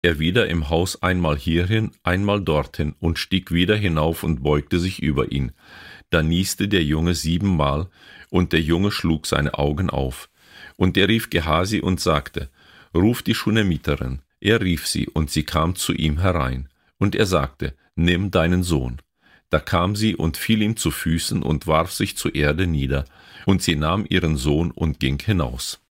Er wieder im Haus einmal hierhin, einmal dorthin und stieg wieder hinauf und beugte sich über ihn. Da nieste der Junge 7-mal, und der Junge schlug seine Augen auf. Und er rief Gehasi und sagte, ruf die Schunemmiterin. Er rief sie, und sie kam zu ihm herein. Und er sagte, nimm deinen Sohn. Da kam sie und fiel ihm zu Füßen und warf sich zur Erde nieder. Und sie nahm ihren Sohn und ging hinaus.